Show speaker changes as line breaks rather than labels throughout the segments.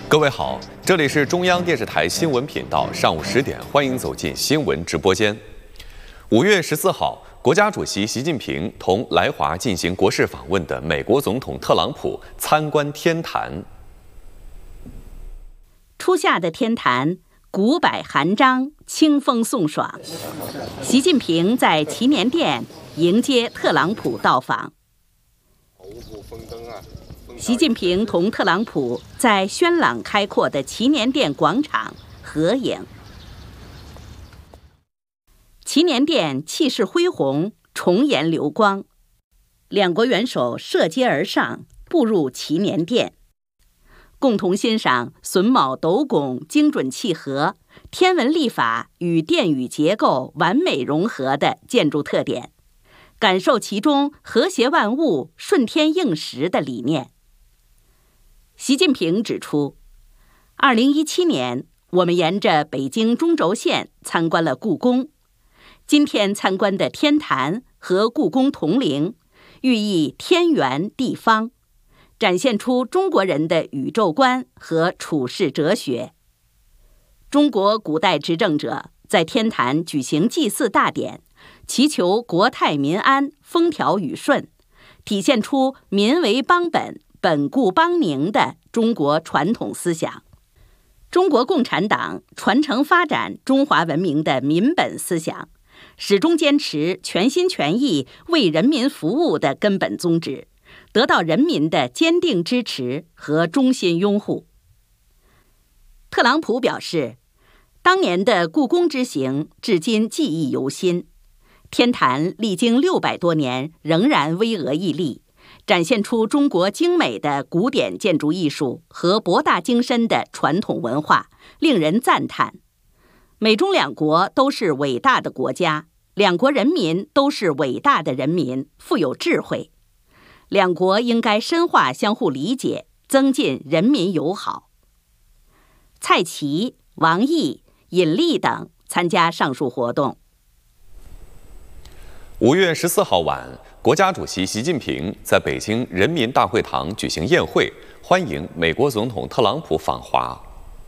各位好，这里是中央电视台新闻频道，上午10点，欢迎走进新闻直播间。5月14号，国家主席习近平同来华进行国事访问的美国总统特朗普参观天坛。
初夏的天坛，古柏含章，清风送爽。习近平在祈年殿迎接特朗普到访。习近平同特朗普在轩朗开阔的祈年殿广场合影。祈年殿气势恢宏，重檐流光，两国元首涉阶而上，步入祈年殿，共同欣赏榫卯斗拱精准契合、天文历法与殿宇结构完美融合的建筑特点，感受其中和谐万物、顺天应时的理念。习近平指出，2017年我们沿着北京中轴线参观了故宫，今天参观的天坛和故宫同龄，寓意天圆地方，展现出中国人的宇宙观和处世哲学。中国古代执政者在天坛举行祭祀大典，祈求国泰民安、风调雨顺，体现出民为邦本、本固邦宁的中国传统思想。中国共产党传承发展中华文明的民本思想，始终坚持全心全意为人民服务的根本宗旨，得到人民的坚定支持和衷心拥护。特朗普表示，当年的故宫之行至今记忆犹新，天坛历经600多年仍然巍峨屹立，展现出中国精美的古典建筑艺术和博大精深的传统文化，令人赞叹。美中两国都是伟大的国家，两国人民都是伟大的人民，富有智慧。两国应该深化相互理解，增进人民友好。蔡奇、王毅、尹力等参加上述活动。
5月14号晚，国家主席习近平在北京人民大会堂举行宴会，欢迎美国总统特朗普访华。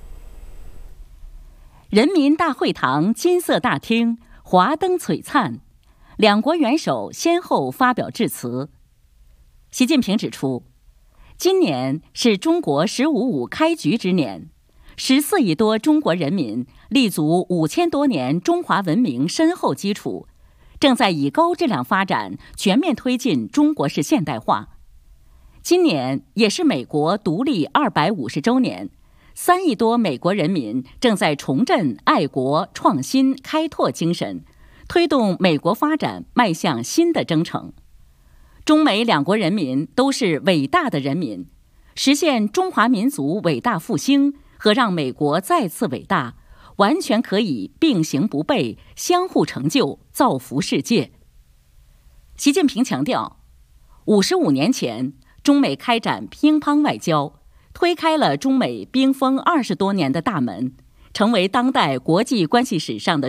人民大会堂金色大厅华灯璀璨，两国元首先后发表致辞。习近平指出，今年是中国“15+5”开局之年，14亿多中国人民立足5000多年中华文明深厚基础，正在以高质量发展全面推进中国式现代化。今年也是美国独立250周年，3亿多美国人民正在重振爱国、创新、开拓精神，推动美国发展迈向新的征程。中美两国人民都是伟大的人民，实现中华民族伟大复兴和让美国再次伟大，完全可以并行不悖，相互成就，造福世界。习近平强调，55年前，中美开展乒乓外交，推开了中美冰封20多年的大门，成为当代国际关系史上的